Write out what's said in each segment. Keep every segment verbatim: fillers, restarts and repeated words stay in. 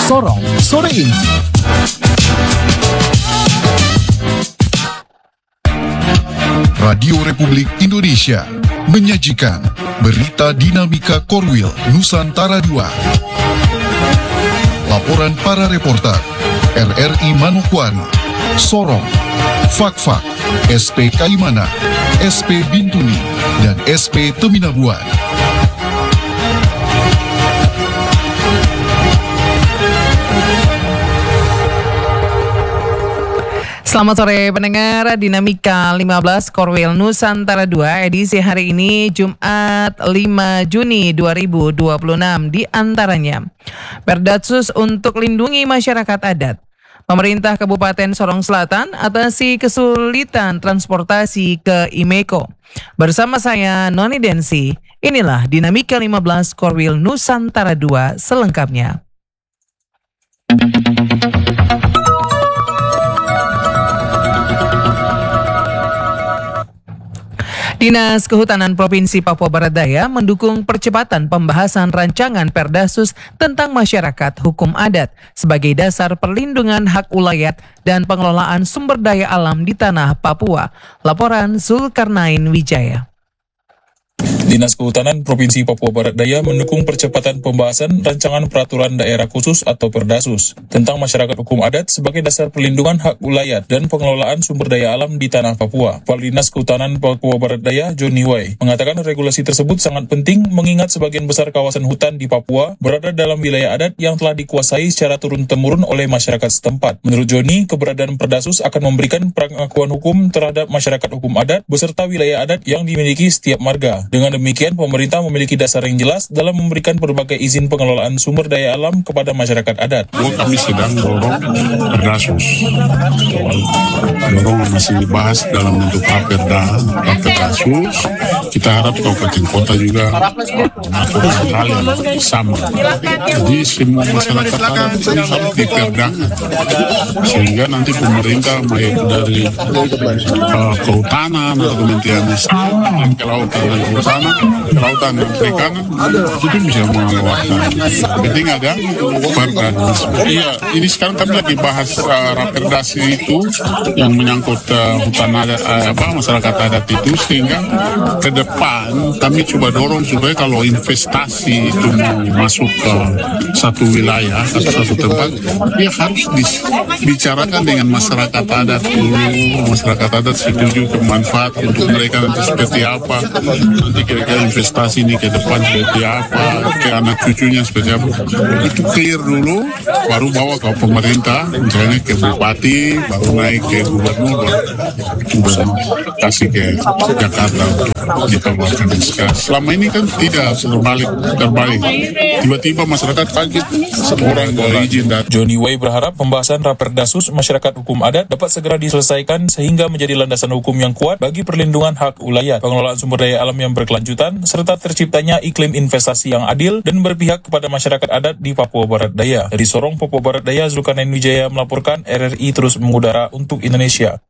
Sorong sore ini. Radio Republik Indonesia menyajikan berita dinamika Korwil Nusantara dua. Laporan para reporter R R I Manokwari, Sorong, Fakfak, S P Kaimana, S P Bintuni, dan S P Teminabuan. Selamat sore pendengar Dinamika lima belas Korwil Nusantara dua edisi hari ini Jumat lima Juni dua ribu dua puluh enam, di antaranya Perdatsus untuk lindungi masyarakat adat. Pemerintah Kabupaten Sorong Selatan atasi kesulitan transportasi ke Imeko. Bersama saya Noni Densi, inilah Dinamika lima belas Korwil Nusantara dua selengkapnya. Dinas Kehutanan Provinsi Papua Barat Daya mendukung percepatan pembahasan rancangan Perdasus tentang masyarakat hukum adat sebagai dasar perlindungan hak ulayat dan pengelolaan sumber daya alam di tanah Papua. Laporan Zulkarnain Wijaya. Dinas Kehutanan Provinsi Papua Barat Daya mendukung percepatan pembahasan rancangan peraturan daerah khusus atau Perdasus tentang masyarakat hukum adat sebagai dasar perlindungan hak ulayat dan pengelolaan sumber daya alam di tanah Papua. Kepala Dinas Kehutanan Papua Barat Daya, Johnny Wai, mengatakan regulasi tersebut sangat penting mengingat sebagian besar kawasan hutan di Papua berada dalam wilayah adat yang telah dikuasai secara turun-temurun oleh masyarakat setempat. Menurut Johnny, keberadaan Perdasus akan memberikan pengakuan hukum terhadap masyarakat hukum adat beserta wilayah adat yang dimiliki setiap marga. Dengan demikian, pemerintah memiliki dasar yang jelas dalam memberikan berbagai izin pengelolaan sumber daya alam kepada masyarakat adat. Kami sedang dorong Perdasus. Dorong masih dibahas dalam bentuk Raperda, Raperdasus. Kita harap kabupaten kota juga mengatur hal yang sama. Jadi semua masyarakat adat harus diperdakan. Sehingga nanti pemerintah baik dari uh, kehutanan atau Kementerian Kelautan dan Kehutanan, kelautan dan perikanan itu bisa mengeluarkan. Penting ada Perdasus. Iya, ini sekarang kami lagi bahas uh, Raperdas itu yang menyangkut uh, hutan adat, uh, apa masyarakat adat itu, sehingga ke depan kami coba dorong supaya kalau investasi itu mau masuk ke satu wilayah atau satu tempat, ya harus dibicarakan dengan masyarakat adat dulu. Masyarakat adat setuju kemanfaat untuk mereka nanti seperti apa, nanti kira-kira investasi ini ke depan seperti apa, ke anak cucunya seperti apa. Itu clear dulu, baru bawa ke pemerintah, misalnya ke bupati, baru naik ke gubernur, baru kasih ke Jakarta untuk dikeluarkan. Selama ini kan tidak terbalik, terbalik. Tiba-tiba masyarakat kaget, seorang boleh izin. Dan Johnny Wai berharap pembahasan Raperdasus masyarakat hukum adat dapat segera diselesaikan sehingga menjadi landasan hukum yang kuat bagi perlindungan hak ulayat, pengelolaan sumber daya alam yang berkelanjutan, serta terciptanya iklim investasi yang adil dan berpihak kepada masyarakat adat di Papua Barat Daya. Dari Sorong, Papua Barat Daya, Zulkarnain Wijaya melaporkan. R R I terus mengudara untuk Indonesia.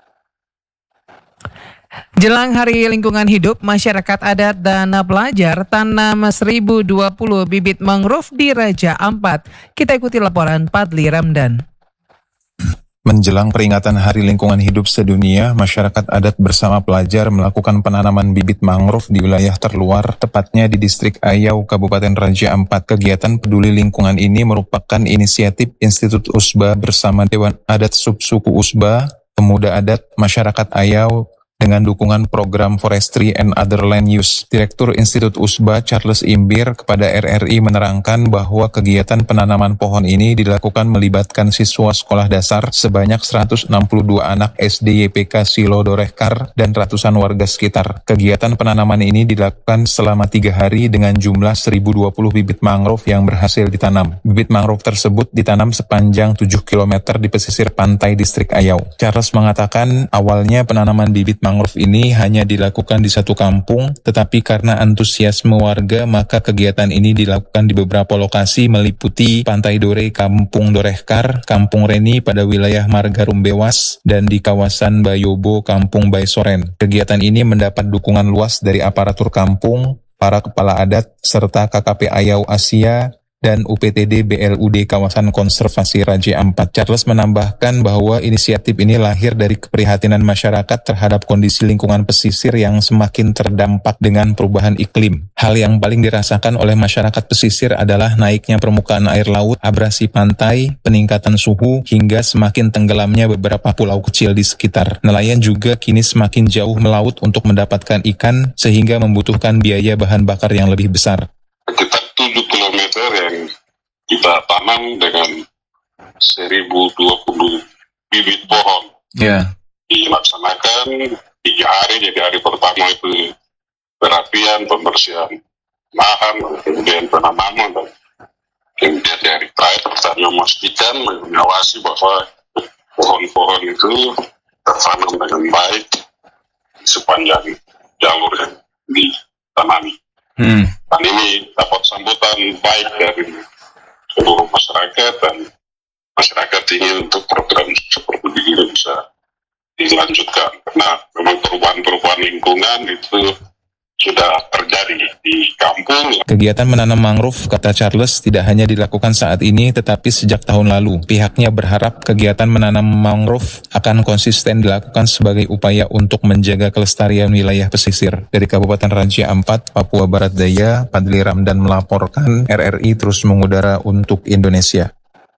Jelang Hari Lingkungan Hidup, masyarakat adat dan pelajar tanam seribu dua puluh bibit mangrove di Raja Ampat. Kita ikuti laporan Padli Ramdan. Menjelang peringatan Hari Lingkungan Hidup Sedunia, masyarakat adat bersama pelajar melakukan penanaman bibit mangrove di wilayah terluar, tepatnya di Distrik Ayau, Kabupaten Raja Ampat. Kegiatan peduli lingkungan ini merupakan inisiatif Institut Usba bersama Dewan Adat Subsuku Usba, Pemuda Adat, Masyarakat Ayau, dengan dukungan program Forestry and Other Land Use. Direktur Institut Usba Charles Imbir kepada R R I menerangkan bahwa kegiatan penanaman pohon ini dilakukan melibatkan siswa sekolah dasar sebanyak seratus enam puluh dua anak S D Y P K Silo Dorehkar dan ratusan warga sekitar. Kegiatan penanaman ini dilakukan selama tiga hari dengan jumlah seribu dua puluh bibit mangrove yang berhasil ditanam. Bibit mangrove tersebut ditanam sepanjang tujuh kilometer di pesisir pantai Distrik Ayau. Charles mengatakan awalnya penanaman bibit mangrove mangrove ini hanya dilakukan di satu kampung, tetapi karena antusiasme warga maka kegiatan ini dilakukan di beberapa lokasi meliputi Pantai Dore, Kampung Dorehkar, Kampung Reni pada wilayah Marga Rumbewas, dan di kawasan Bayobo, Kampung Baisoren. Kegiatan ini mendapat dukungan luas dari aparatur kampung, para kepala adat, serta K K P Ayau Asia, dan U P T D B L U D Kawasan Konservasi Raja Ampat. Charles menambahkan bahwa inisiatif ini lahir dari keprihatinan masyarakat terhadap kondisi lingkungan pesisir yang semakin terdampak dengan perubahan iklim. Hal yang paling dirasakan oleh masyarakat pesisir adalah naiknya permukaan air laut, abrasi pantai, peningkatan suhu, hingga semakin tenggelamnya beberapa pulau kecil di sekitar. Nelayan juga kini semakin jauh melaut untuk mendapatkan ikan sehingga membutuhkan biaya bahan bakar yang lebih besar. Sekitar tujuh kilometer yang kita tanam dengan seribu dua puluh bibit pohon. Ya. Dilaksanakan tiga hari, jadi hari pertama itu perapian, pembersihan lahan, kemudian penanaman, dan kemudian di hari terakhir kita memastikan, mengawasi bahwa pohon-pohon itu tertanam dengan baik di sepanjang jalur yang ditanami. Hmm. Dan ini dapat sambutan baik dari seluruh masyarakat, dan masyarakat ingin untuk program seperti ini bisa dilanjutkan karena memang perubahan-perubahan lingkungan itu sudah terjadi di kampung. Kegiatan menanam mangrove, kata Charles, tidak hanya dilakukan saat ini tetapi sejak tahun lalu. Pihaknya berharap kegiatan menanam mangrove akan konsisten dilakukan sebagai upaya untuk menjaga kelestarian wilayah pesisir. Dari Kabupaten Raja Ampat, Papua Barat Daya, Fadli Ramdan melaporkan. R R I terus mengudara untuk Indonesia.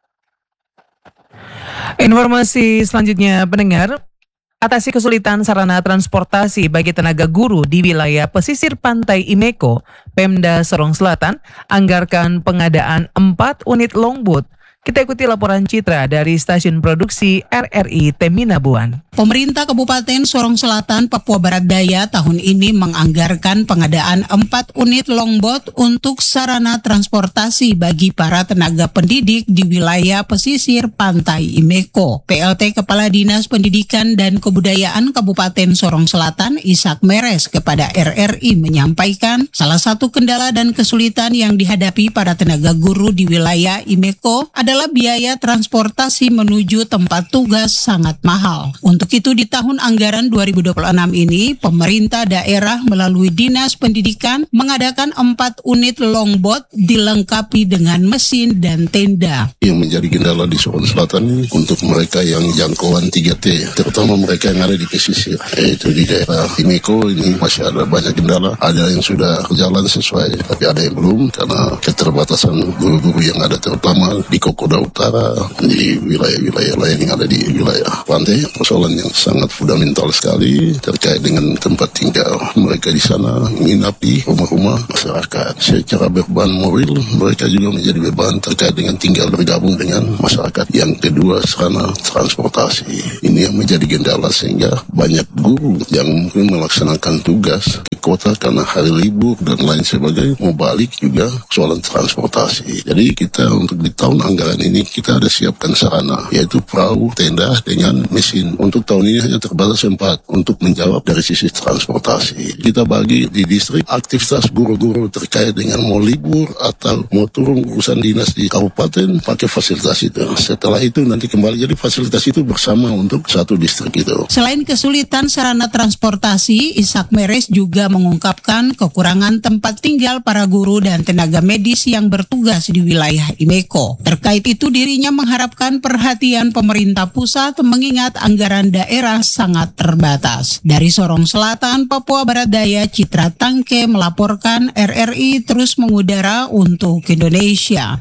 Informasi selanjutnya, pendengar. Atasi kesulitan sarana transportasi bagi tenaga guru di wilayah pesisir pantai Imeko, Pemda Sorong Selatan anggarkan pengadaan empat unit longboat. Kita ikuti laporan Citra dari stasiun produksi R R I Teminabuan. Pemerintah Kabupaten Sorong Selatan, Papua Barat Daya tahun ini menganggarkan pengadaan empat unit longboat untuk sarana transportasi bagi para tenaga pendidik di wilayah pesisir pantai Imeko. P L T Kepala Dinas Pendidikan dan Kebudayaan Kabupaten Sorong Selatan, Ishak Meres, kepada R R I menyampaikan salah satu kendala dan kesulitan yang dihadapi para tenaga guru di wilayah Imeko adalah biaya transportasi menuju tempat tugas sangat mahal. Untuk itu di tahun anggaran dua ribu dua puluh enam ini, pemerintah daerah melalui Dinas Pendidikan mengadakan empat unit longboat dilengkapi dengan mesin dan tenda. Yang menjadi kendala di Sorong Selatan ini untuk mereka yang jangkauan tiga T, terutama mereka yang ada di pesisir, yaitu di daerah Imeko ini masih ada banyak kendala. Ada yang sudah jalan sesuai, tapi ada yang belum karena keterbatasan guru-guru yang ada, terutama di Kokoda Utara, di wilayah-wilayah lain yang ada di wilayah pantai. Persoalan yang sangat fundamental sekali terkait dengan tempat tinggal mereka di sana, menginapi rumah-rumah masyarakat. Secara beban moral, mereka juga menjadi beban terkait dengan tinggal bergabung dengan masyarakat. Yang kedua, sarana transportasi. Ini yang menjadi kendala sehingga banyak guru yang mungkin melaksanakan tugas ke kota karena hari libur dan lain sebagainya, mau balik juga soalan transportasi. Jadi kita untuk di tahun anggaran ini kita ada siapkan sarana, yaitu perahu, tenda dengan mesin. Untuk tahun ini hanya terbatas empat untuk menjawab dari sisi transportasi. Kita bagi di distrik aktivitas guru-guru terkait dengan mau libur atau mau turun urusan dinas di kabupaten pakai fasilitas itu. Setelah itu nanti kembali, jadi fasilitas itu bersama untuk satu distrik itu. Selain kesulitan sarana transportasi, Ishak Meres juga mengungkapkan kekurangan tempat tinggal para guru dan tenaga medis yang bertugas di wilayah Imeko. Terkait itu dirinya mengharapkan perhatian pemerintah pusat mengingat anggaran daerah sangat terbatas. Dari Sorong Selatan, Papua Barat Daya, Citra Tangke melaporkan. R R I terus mengudara untuk Indonesia.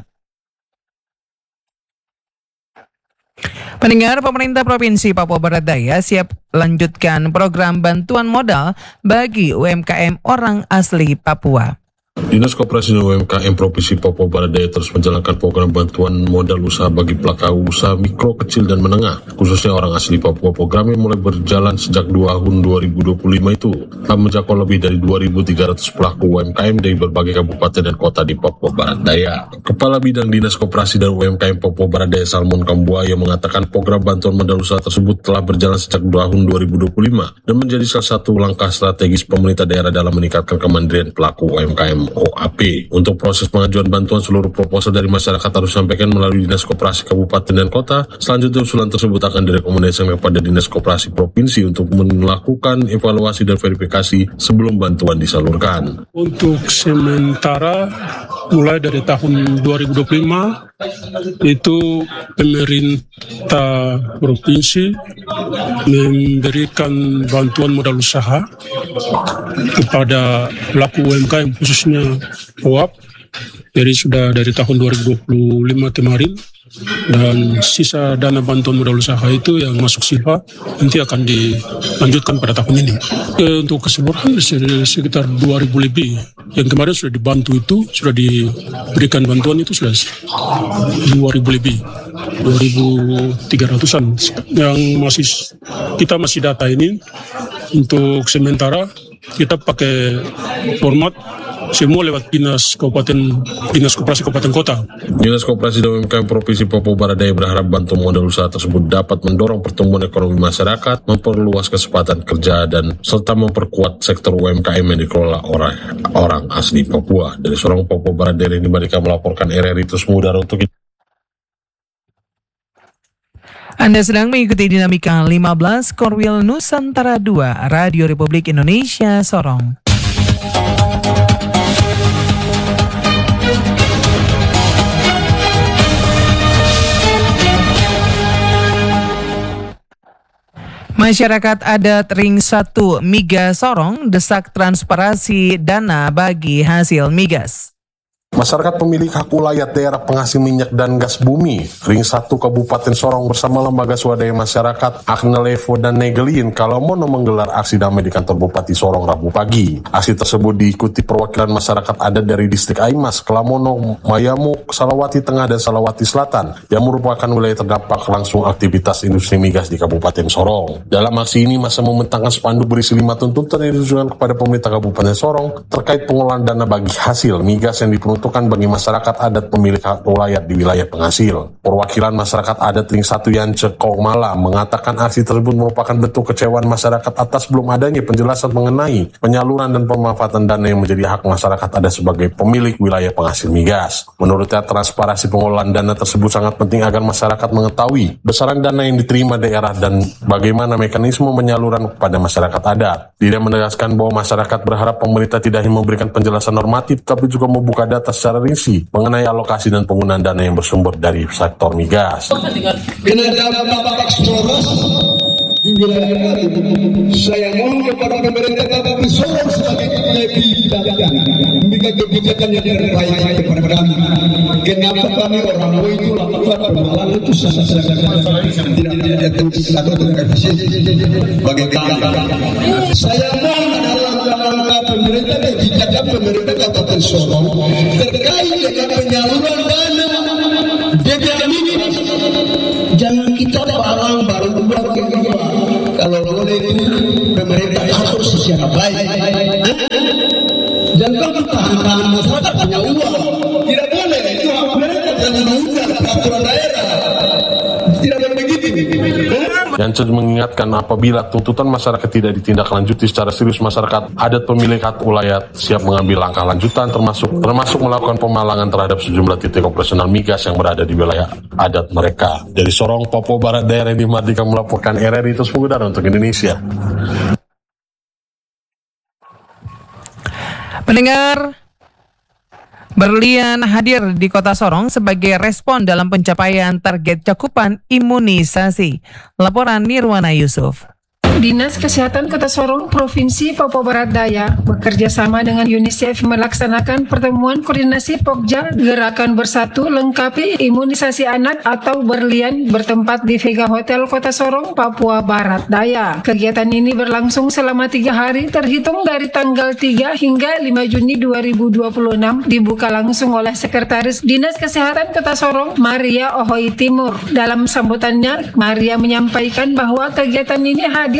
Pendengar, pemerintah Provinsi Papua Barat Daya siap lanjutkan program bantuan modal bagi U M K M orang asli Papua. Dinas Koperasi dan U M K M Provinsi Papua Barat Daya terus menjalankan program bantuan modal usaha bagi pelaku usaha mikro, kecil, dan menengah, khususnya orang asli Papua. Program yang mulai berjalan sejak tahun dua ribu dua puluh lima itu telah menjangkau lebih dari dua ribu tiga ratus pelaku U M K M dari berbagai kabupaten dan kota di Papua Barat Daya. Kepala Bidang Dinas Koperasi dan U M K M Papua Barat Daya, Salmon Kambuaya, mengatakan program bantuan modal usaha tersebut telah berjalan sejak tahun dua ribu dua puluh lima dan menjadi salah satu langkah strategis pemerintah daerah dalam meningkatkan kemandirian pelaku U M K M M O A P. Untuk proses pengajuan bantuan, seluruh proposal dari masyarakat harus disampaikan melalui Dinas Koperasi Kabupaten dan Kota. Selanjutnya usulan tersebut akan direkomendasikan kepada Dinas Koperasi Provinsi untuk melakukan evaluasi dan verifikasi sebelum bantuan disalurkan. Untuk sementara mulai dari tahun dua ribu dua puluh lima itu pemerintah provinsi memberikan bantuan modal usaha kepada pelaku U M K M khususnya O A P. Jadi sudah dari tahun dua ribu dua puluh lima kemarin, dan sisa dana bantuan modal usaha itu yang masuk silpa nanti akan dilanjutkan pada tahun ini. E, untuk keseluruhan sekitar dua ribu lebih yang kemarin sudah dibantu, itu sudah diberikan bantuan itu sudah dua ribu lebih, dua ribu tiga ratusan yang masih kita masih data ini. Untuk sementara kita pakai format semua lewat Dinas Kabupaten, Dinas Koperasi Kabupaten Kota. Dinas Koperasi dan U M K M Provinsi Papua Barat Daya berharap bantuan modal usaha tersebut dapat mendorong pertumbuhan ekonomi masyarakat, memperluas kesempatan kerja, dan serta memperkuat sektor U M K M yang dikelola orang, orang asli Papua. Dari Sorong, Papua Barat Daya, ini mereka melaporkan R R I Terus Mudara untuk itu. Anda sedang mengikuti Dinamika lima belas Korwil Nusantara dua, Radio Republik Indonesia, Sorong. Masyarakat adat Ring satu Migas Sorong desak transparansi dana bagi hasil migas. Masyarakat pemilik hak ulayat daerah penghasil minyak dan gas bumi Ring satu Kabupaten Sorong bersama lembaga swadaya masyarakat Aknelevo dan Negelin Kalamono menggelar aksi damai di kantor Bupati Sorong Rabu pagi. Aksi tersebut diikuti perwakilan masyarakat adat dari distrik Aimas, Kalamono, Mayamuk, Salawati Tengah dan Salawati Selatan yang merupakan wilayah terdampak langsung aktivitas industri migas di Kabupaten Sorong. Dalam aksi ini masa membentangkan spanduk berisi lima tuntutan yang ditujukan kepada pemerintah Kabupaten Sorong terkait pengolahan dana bagi hasil migas yang diperuntukkan bagi masyarakat adat pemilik hak ulayat di wilayah penghasil. Perwakilan masyarakat adat Ring satu Yance Kongmala mengatakan aksi tersebut merupakan bentuk kecewaan masyarakat atas belum adanya penjelasan mengenai penyaluran dan pemanfaatan dana yang menjadi hak masyarakat adat sebagai pemilik wilayah penghasil migas. Menurutnya, transparansi pengelolaan dana tersebut sangat penting agar masyarakat mengetahui besaran dana yang diterima daerah dan bagaimana mekanisme penyaluran kepada masyarakat adat. Dia menegaskan bahwa masyarakat berharap pemerintah tidak hanya memberikan penjelasan normatif tapi juga membuka data secara rinci mengenai alokasi dan penggunaan dana yang bersumber dari sektor migas. Karena dampak eksploras di wilayah ini, saya mohon kepada pemerintah Kabupaten Sorong sebagai kebijakan, membuat kebijakan yang terbaik kepada kami. Kenapa kami orang Mo itu lakukan pemahaman itu sangat-sangat tidak tidak atau tidak efisien bagi kami. Saya mohon adalah langkah pemerintah kebijakan pemerintah Kabupaten Sorong terkait dengan penyaluran dana D B A ini. Jangan kita parang baru buat kedua. Kalau boleh itu pemerintah atur secara baik. Jangan kita tahan masyarakat punya uang. Tidak boleh itu hak mereka, jangan mengubah peraturan daerah. Tidak boleh begitu. Yance mengingatkan apabila tuntutan masyarakat tidak ditindaklanjuti secara serius, masyarakat adat pemilik hak ulayat siap mengambil langkah lanjutan termasuk termasuk melakukan pemalangan terhadap sejumlah titik operasional migas yang berada di wilayah adat mereka. Dari Sorong, Papua Barat Daya, Randy Mardika melaporkan R R I Terus Mudara untuk Indonesia. Pendengar, Berlian hadir di Kota Sorong sebagai respon dalam pencapaian target cakupan imunisasi. Laporan Nirwana Yusuf. Dinas Kesehatan Kota Sorong, Provinsi Papua Barat Daya bekerja sama dengan UNICEF melaksanakan pertemuan koordinasi Pokja Gerakan Bersatu Lengkapi Imunisasi Anak atau Berlian bertempat di Vega Hotel Kota Sorong, Papua Barat Daya. Kegiatan ini berlangsung selama tiga hari terhitung dari tanggal tiga hingga lima Juni dua ribu dua puluh enam, dibuka langsung oleh Sekretaris Dinas Kesehatan Kota Sorong, Maria Ohoi Timur. Dalam sambutannya, Maria menyampaikan bahwa kegiatan ini hadir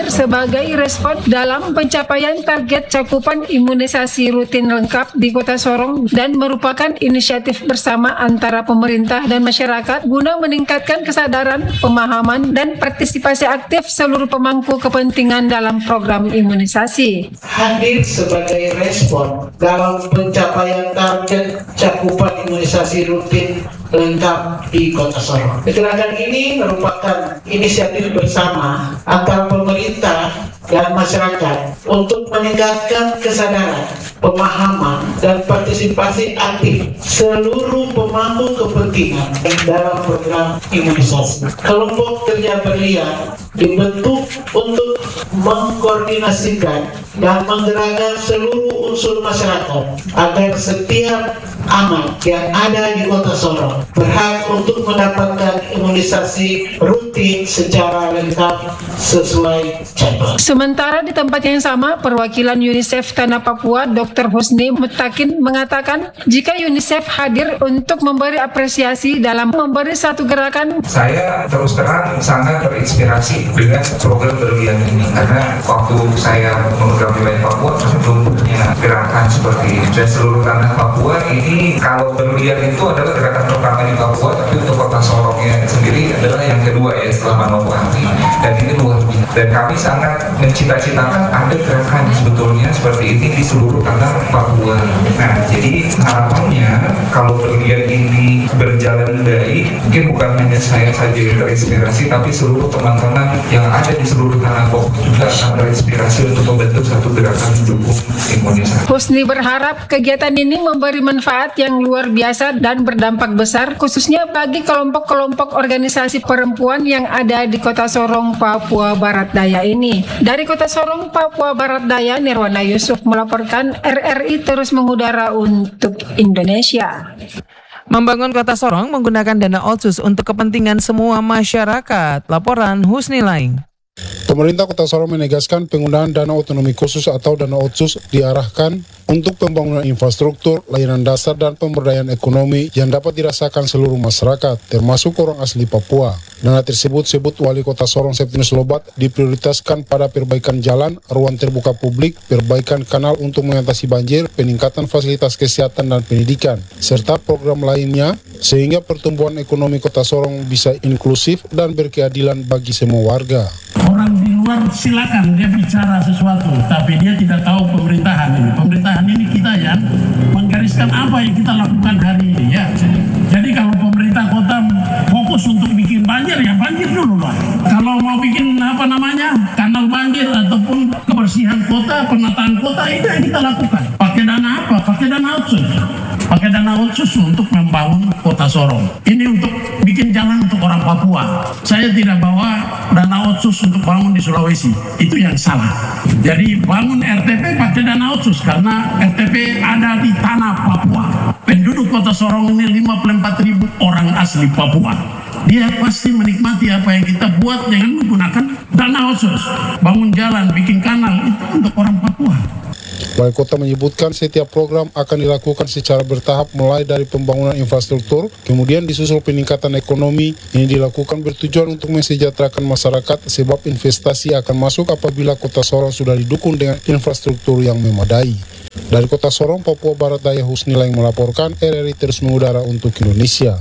hadir sebagai respon dalam pencapaian target cakupan imunisasi rutin lengkap di Kota Sorong dan merupakan inisiatif bersama antara pemerintah dan masyarakat guna meningkatkan kesadaran, pemahaman, dan partisipasi aktif seluruh pemangku kepentingan dalam program imunisasi. Hadir sebagai respon dalam pencapaian target cakupan imunisasi rutin lengkap di Kota Sorong. Gerakan ini merupakan inisiatif bersama antara pemerintah dan masyarakat untuk meningkatkan kesadaran, pemahaman, dan partisipasi aktif seluruh pemangku kepentingan dalam program imunisasi. Kelompok kerja berlian dibentuk untuk mengkoordinasikan dan menggerakkan seluruh unsur masyarakat agar setiap anak yang ada di Kota Sorong berhak untuk mendapatkan imunisasi rutin secara lengkap sesuai jadwal. Sementara di tempat yang sama, perwakilan UNICEF Tanah Papua, Doktor Husni Mutakin mengatakan jika UNICEF hadir untuk memberi apresiasi dalam memberi satu gerakan. Saya terus terang sangat terinspirasi dengan program berlian ini karena waktu saya memegang wilayah Papua belum punya gerakan seperti ini. Dan seluruh tanah Papua ini kalau berlian itu adalah gerakan pertama di Papua, tapi untuk Kota Sorongnya sendiri adalah yang kedua ya setelah Manokwari. Dan ini luar biasa. Dan kami sangat mencita-citakan ada gerakan sebetulnya seperti ini di seluruh tanah Papua. Nah, jadi harapannya kalau berlian ini berjalan baik, mungkin bukan hanya saya saja yang terinspirasi, tapi seluruh teman-teman yang ada di seluruh tanah Papua juga akan terinspirasi untuk membentuk satu gerakan mendukung imunisasi. Husni berharap kegiatan ini memberi manfaat yang luar biasa dan berdampak besar, khususnya bagi kelompok-kelompok organisasi perempuan yang ada di Kota Sorong, Papua Barat Daya ini. Dari Kota Sorong, Papua Barat Daya, Nirwana Yusuf melaporkan R R I terus mengudara untuk Indonesia. Membangun Kota Sorong menggunakan dana otsus untuk kepentingan semua masyarakat. Laporan Husni Laing. Pemerintah Kota Sorong menegaskan penggunaan dana otonomi khusus atau dana otsus diarahkan untuk pembangunan infrastruktur, layanan dasar, dan pemberdayaan ekonomi yang dapat dirasakan seluruh masyarakat, termasuk orang asli Papua. Dana tersebut sebut Wali Kota Sorong Septinus Lobat diprioritaskan pada perbaikan jalan, ruang terbuka publik, perbaikan kanal untuk mengatasi banjir, peningkatan fasilitas kesehatan dan pendidikan, serta program lainnya sehingga pertumbuhan ekonomi Kota Sorong bisa inklusif dan berkeadilan bagi semua warga. Orang di luar silakan dia bicara sesuatu, tapi dia tidak tahu pemerintahan ini. Pemerintahan ini kita yang menggariskan apa yang kita lakukan hari ini ya. Jadi kalau pemerintah kota fokus untuk bikin banjir, ya banjir dulu lah. Kalau mau bikin apa namanya kanal banjir ataupun kebersihan kota, penataan kota, itu yang kita lakukan. Pakai dana apa? Pakai dana otsus. Pakai dana otsus untuk membangun Kota Sorong. Ini untuk bikin jalan untuk orang Papua. Saya tidak bawa dana otsus untuk bangun di Sulawesi. Itu yang salah. Jadi bangun R T P pakai dana otsus karena R T P ada di tanah Papua. Penduduk Kota Sorong ini lima puluh empat ribu orang asli Papua. Dia pasti menikmati apa yang kita buat dengan menggunakan dana otsus. Bangun jalan, bikin kanal, itu untuk orang Papua. Wali Kota menyebutkan setiap program akan dilakukan secara bertahap mulai dari pembangunan infrastruktur, kemudian disusul peningkatan ekonomi. Ini dilakukan bertujuan untuk mensejahterakan masyarakat sebab investasi akan masuk apabila Kota Sorong sudah didukung dengan infrastruktur yang memadai. Dari Kota Sorong, Papua Barat Daya, Husni Laing melaporkan. R R I terus mengudara untuk Indonesia.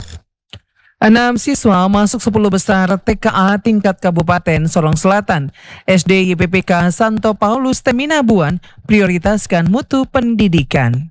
Enam siswa masuk sepuluh besar T K A tingkat Kabupaten Sorong Selatan. S D Y P P K Santo Paulus Teminabuan prioritaskan mutu pendidikan.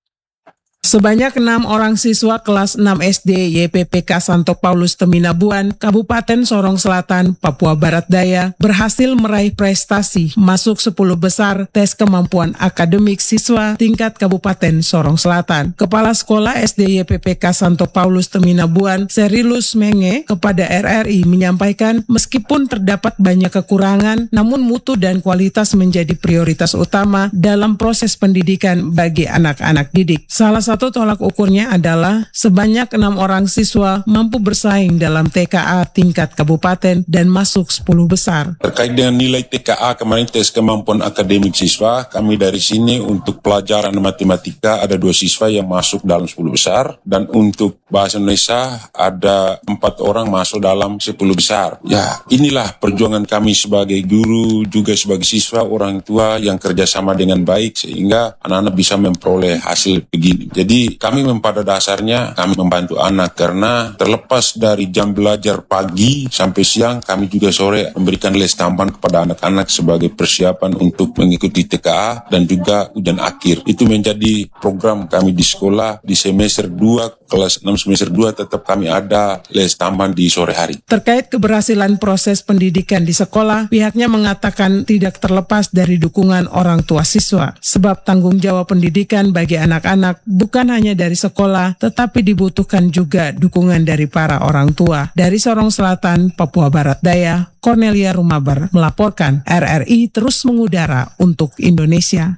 Sebanyak enam orang siswa kelas enam S D Y P P K Santo Paulus Teminabuan, Kabupaten Sorong Selatan, Papua Barat Daya, berhasil meraih prestasi masuk sepuluh besar tes kemampuan akademik siswa tingkat Kabupaten Sorong Selatan. Kepala Sekolah S D Y P P K Santo Paulus Teminabuan, Serilus Menge, kepada R R I menyampaikan meskipun terdapat banyak kekurangan, namun mutu dan kualitas menjadi prioritas utama dalam proses pendidikan bagi anak-anak didik. Salah satu satu tolak ukurnya adalah sebanyak enam orang siswa mampu bersaing dalam T K A tingkat kabupaten dan masuk sepuluh besar. Terkait dengan nilai T K A kemarin tes kemampuan akademik siswa, kami dari sini untuk pelajaran matematika ada dua siswa yang masuk dalam sepuluh besar, dan untuk bahasa Indonesia ada empat orang masuk dalam sepuluh besar. Ya, inilah perjuangan kami sebagai guru, juga sebagai siswa, orang tua yang kerjasama dengan baik sehingga anak-anak bisa memperoleh hasil begini. Jadi kami pada dasarnya kami membantu anak karena terlepas dari jam belajar pagi sampai siang, kami juga sore memberikan les tambahan kepada anak-anak sebagai persiapan untuk mengikuti T K A dan juga ujian akhir. Itu menjadi program kami di sekolah di semester dua, kelas enam semester dua tetap kami ada les tambahan di sore hari. Terkait keberhasilan proses pendidikan di sekolah, pihaknya mengatakan tidak terlepas dari dukungan orang tua siswa. Sebab tanggung jawab pendidikan bagi anak-anak bukan hanya dari sekolah, tetapi dibutuhkan juga dukungan dari para orang tua. Dari Sorong Selatan, Papua Barat Daya, Cornelia Rumabar melaporkan. R R I terus mengudara untuk Indonesia.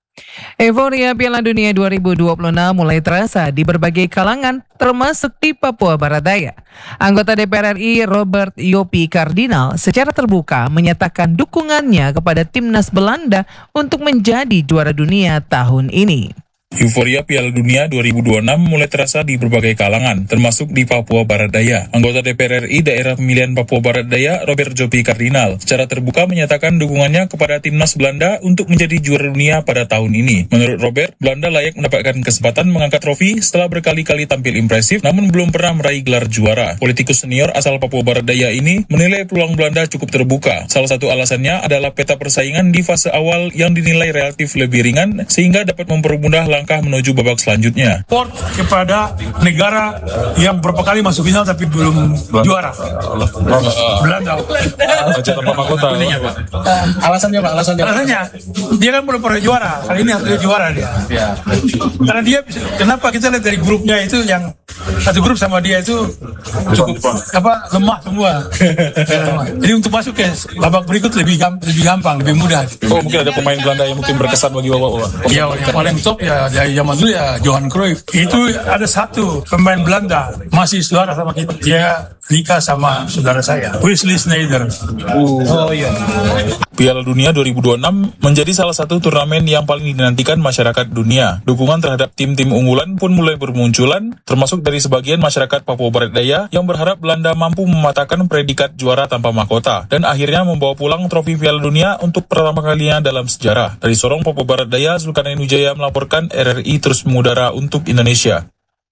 Euforia Piala Dunia dua ribu dua puluh enam mulai terasa di berbagai kalangan, termasuk di Papua Barat Daya. Anggota D P R R I Robert Yopi Kardinal secara terbuka menyatakan dukungannya kepada timnas Belanda untuk menjadi juara dunia tahun ini. Euforia Piala Dunia dua ribu dua puluh enam mulai terasa di berbagai kalangan, termasuk di Papua Barat Daya. Anggota D P R R I Daerah Pemilihan Papua Barat Daya, Robert Jopi Kardinal, secara terbuka menyatakan dukungannya kepada timnas Belanda untuk menjadi juara dunia pada tahun ini. Menurut Robert, Belanda layak mendapatkan kesempatan mengangkat trofi setelah berkali-kali tampil impresif, namun belum pernah meraih gelar juara. Politikus senior asal Papua Barat Daya ini menilai peluang Belanda cukup terbuka. Salah satu alasannya adalah peta persaingan di fase awal yang dinilai relatif lebih ringan, sehingga dapat mempermudah langkah langkah menuju babak selanjutnya. Support kepada negara yang berapa kali masuk final tapi belum juara. Belanda. Alasannya Pak, alasannya. Alasannya dia kan belum pernah juara. Kali ini harus dia juara dia. Ya. Karena dia kenapa kita lihat dari grupnya itu yang satu grup sama dia itu cukup apa lemah semua. Jadi untuk masuk ke babak berikut lebih gampang, lebih gampang, lebih mudah. Oh, mungkin ada pemain Belanda yang mungkin berkesan bagi Bapak. Iya, yang paling top ya dari zaman dulu ya Johan Cruyff. Itu ada satu pemain Belanda masih saudara sama kita. Dia nikah sama saudara saya, Wesley Sneijder. Oh iya. Piala Dunia dua ribu dua puluh enam menjadi salah satu turnamen yang paling dinantikan masyarakat dunia. Dukungan terhadap tim-tim unggulan pun mulai bermunculan, termasuk dari sebagian masyarakat Papua Barat Daya yang berharap Belanda mampu mematahkan predikat juara tanpa mahkota dan akhirnya membawa pulang trofi Piala Dunia untuk pertama kalinya dalam sejarah. Dari Sorong, Papua Barat Daya, Zulkarnain Wijaya melaporkan. R R I terus mengudara untuk Indonesia.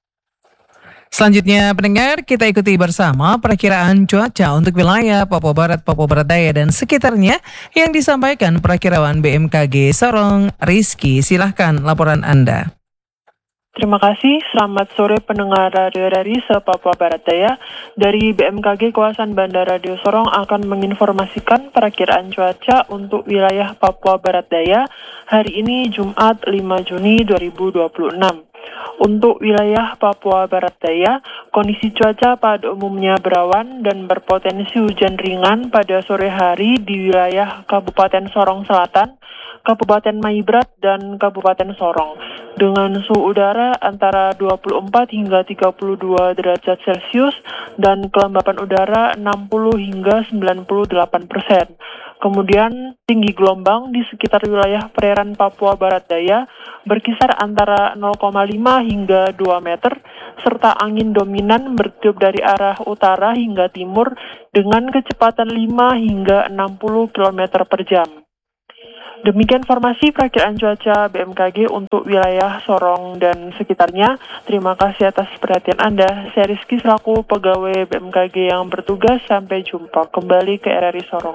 Selanjutnya pendengar, kita ikuti bersama perakiraan cuaca untuk wilayah Papua Barat, Papua Barat Daya dan sekitarnya yang disampaikan perakiraan B M K G Sorong. Rizky, silahkan laporan Anda. Terima kasih, selamat sore pendengar Radio R R I se-Papua Barat Daya. Dari B M K G Kawasan Bandar Radio Sorong akan menginformasikan perakiraan cuaca untuk wilayah Papua Barat Daya hari ini Jumat lima Juni dua ribu dua puluh enam. Untuk wilayah Papua Barat Daya, kondisi cuaca pada umumnya berawan dan berpotensi hujan ringan pada sore hari di wilayah Kabupaten Sorong Selatan, Kabupaten Maibrat, dan Kabupaten Sorong, dengan suhu udara antara dua puluh empat hingga tiga puluh dua derajat Celcius dan kelembapan udara enam puluh hingga sembilan puluh delapan persen. Kemudian tinggi gelombang di sekitar wilayah perairan Papua Barat Daya berkisar antara nol koma lima hingga dua meter, serta angin dominan bertiup dari arah utara hingga timur dengan kecepatan lima hingga enam puluh kilometer per jam. Demikian informasi perakiraan cuaca B M K G untuk wilayah Sorong dan sekitarnya. Terima kasih atas perhatian Anda. Saya Rizky selaku pegawai B M K G yang bertugas. Sampai jumpa kembali ke R R I Sorong.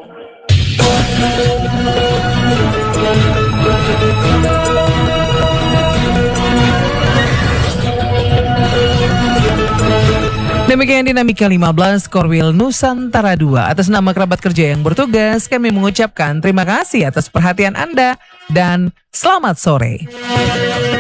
Demikian Dinamika lima belas Korwil Nusantara dua. Atas nama kerabat kerja yang bertugas, kami mengucapkan terima kasih atas perhatian Anda dan selamat sore.